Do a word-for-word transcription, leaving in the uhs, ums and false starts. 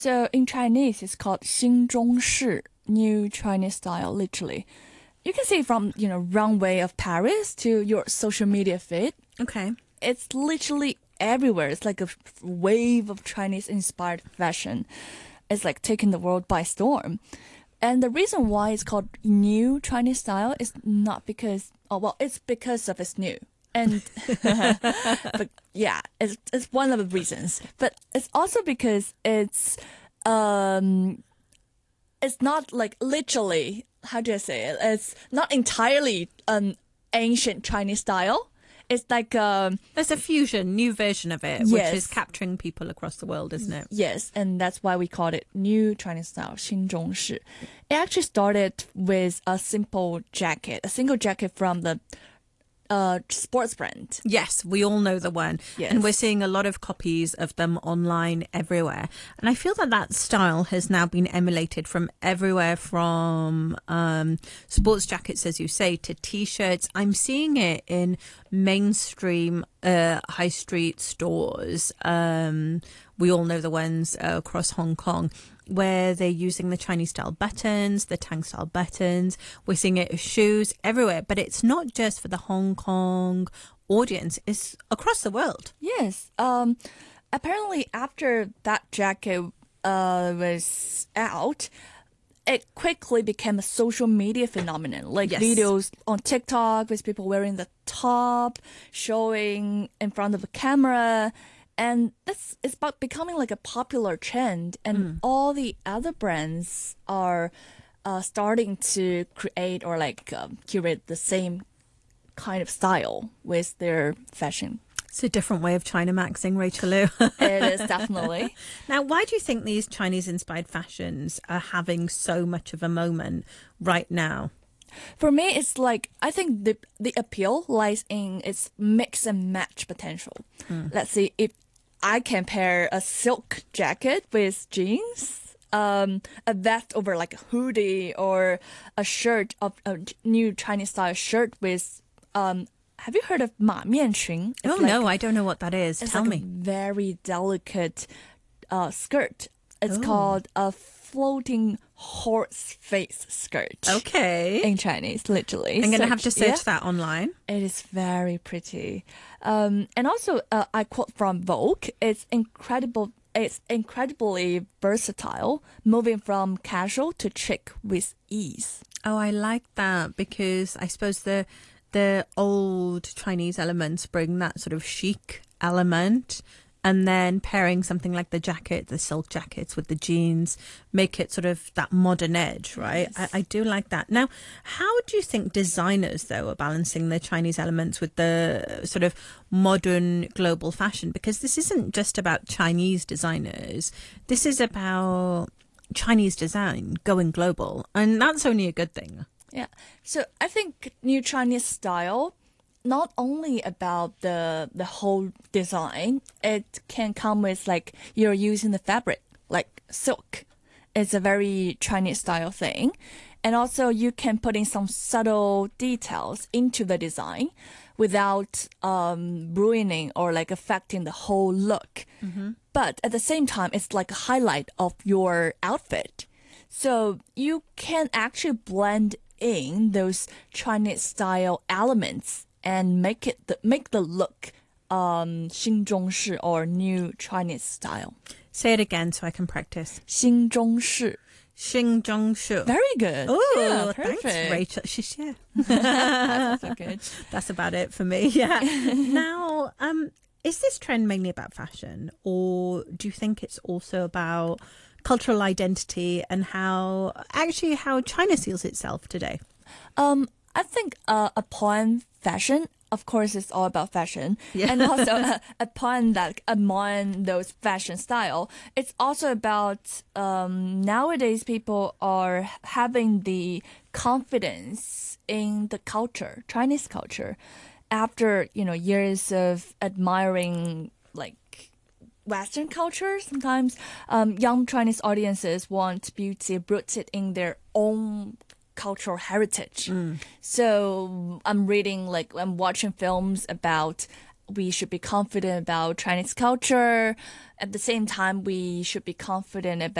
So in Chinese, it's called 新中式, new Chinese style, literally. You can see from, you know, runway of Paris to your social media feed. Okay. It's literally everywhere. It's like a wave of Chinese-inspired fashion. It's like taking the world by storm. And the reason why it's called new Chinese style is not because, oh, well, it's because of it's new. And, but yeah, it's, it's one of the reasons. But it's also because it's, um, it's not like literally, how do I say it? It's not entirely um ancient Chinese style. It's like um There's a fusion, new version of it, Yes. which is capturing people across the world, isn't it? yes, and that's why we called it new Chinese style, 新中式. It actually started with a simple jacket, a single jacket from the uh sports brand. Yes, we all know the one. Yes. And we're seeing a lot of copies of them online everywhere. And I feel that that style has now been emulated from everywhere, from um, sports jackets, as you say, to T-shirts. I'm seeing it in mainstream uh, high street stores. Um, we all know the ones uh, across Hong Kong, where they're using the Chinese style buttons, the Tang style buttons. We're seeing it as shoes everywhere, but it's not just for the Hong Kong audience, it's across the world. Yes. Um, apparently after that jacket uh was out, it quickly became a social media phenomenon. Like Yes. videos on TikTok with people wearing the top, showing in front of a camera. And this is about becoming like a popular trend. And all the other brands are uh, starting to create or like um, curate the same kind of style with their fashion. It's a different way of China maxing, Rachel Liu. It is definitely. Now, why do you think these Chinese-inspired fashions are having so much of a moment right now? For me, it's like, I think the the appeal lies in its mix and match potential. Let's see, if I can pair a silk jacket with jeans, um, a vest over like a hoodie, or a shirt of a new Chinese style shirt with, um, have you heard of 马面裙? Oh, It's like- no, I don't know what that is. It's Tell like me. a very delicate uh, skirt. It's Oh. called a floating horse face skirt. Okay. In Chinese, literally. I'm going to have to search yeah. that online. It is very pretty. Um, and also, uh, I quote from Vogue, it's incredible. It's incredibly versatile, moving from casual to chic with ease. Oh, I like that because I suppose the the old Chinese elements bring that sort of chic element, and then pairing something like the jacket, the silk jackets with the jeans, make it sort of that modern edge, right? Yes. I, I do like that. Now, how do you think designers, though, are balancing the Chinese elements with the sort of modern global fashion? Because this isn't just about Chinese designers. This is about Chinese design going global, and that's only a good thing. Yeah. So I think new Chinese style, not only about the the whole design, it can come with like you're using the fabric, like silk. It's a very Chinese style thing. And also you can put in some subtle details into the design without um, ruining or like affecting the whole look. But at the same time, it's like a highlight of your outfit. So you can actually blend in those Chinese style elements and make it the, make the look um 新中式 or new Chinese style. Say it again so I can practice. 新中式. Xinjiang Very good. Oh, yeah, thanks, perfect. Rachel. She's, yeah. That's also good. That's about it for me. Yeah. Now, um, is this trend mainly about fashion, or do you think it's also about cultural identity and how actually how China sees itself today? Um, I think uh, upon fashion, of course, it's all about fashion, Yeah. and also uh, upon that, among those fashion style, it's also about um, nowadays people are having the confidence in the culture, Chinese culture, after you know years of admiring like Western culture. Sometimes um, young Chinese audiences want beauty rooted in their own cultural heritage. So I'm reading, like, I'm watching films about we should be confident about Chinese culture. At the same time, we should be confident about